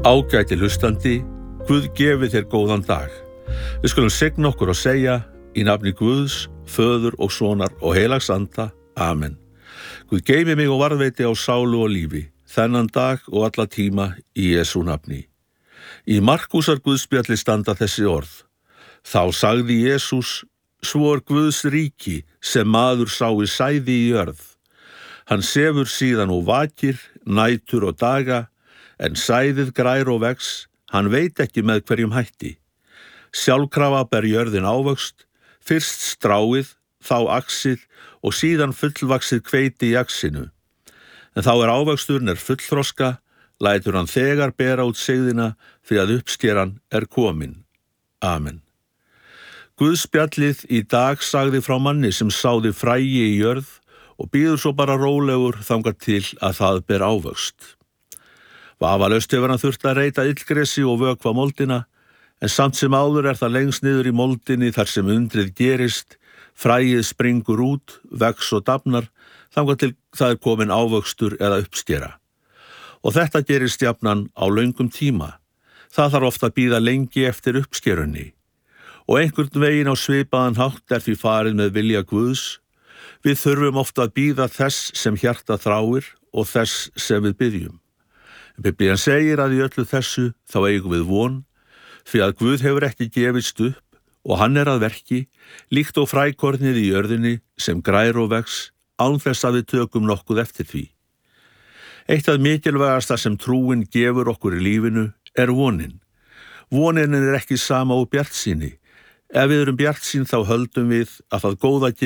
Ágæti hlustandi, Guð gefi þér góðan dag. Við skulum segna okkur og segja í nafni Guðs, Föður og Sonar og Heilags Anda. Amen. Guð geymi mig og varðveiti á sálu og lífi, þennan dag og alla tíma í Jesú nafni. Í Markúsar Guðspjalli standa þessi orð. Þá sagði Jesús, svo Guðs ríki sem maður sá í sæði í jörð. Hann sefur síðan og vakir, nætur og daga, en sæðið grær og vex, hann veit ekki með hverjum hætti. Sjálfkrafa ber jörðin ávöxt, fyrst stráið, þá axið og síðan fullvaxið hveiti í axinu. En þá ávöxturinn fullþroska, lætur hann þegar bera út sigðina því að uppskeran komin. Amen. Guðspjallið í dag sagði frá manni sem sáði fræi í jörð og bíður svo bara rólegur þangað til að það ber ávöxt. Vafalaust hefur hann þurft að reyta illgresi og vökva moldina, en samt sem áður það lengst niður í moldinni þar sem undrið gerist, fræið springur út, vex og dafnar, þangað til það komin ávöxtur eða uppskera. Og þetta gerist jafnan á löngum tíma. Það þarf oft að bíða lengi eftir uppskerunni. Og einhvern veginn á svipaðan hátt því farið með vilja Guðs. Við þurfum oft að bíða þess sem hjarta þráir og þess sem við biðjum. Biblían segir að í öllu þessu þá eigum við von, því að Guð hefur ekki gefist upp og hann að verki, líkt og frækornið í jörðinni sem grær og vex, án þess að við tökum nokkuð eftir því. Eitt af mikilvægasta sem trúin gefur okkur í lífinu vonin. Vonin ekki sama og bjartsýni. Ef við erum bjartsýn þá höldum við að það góða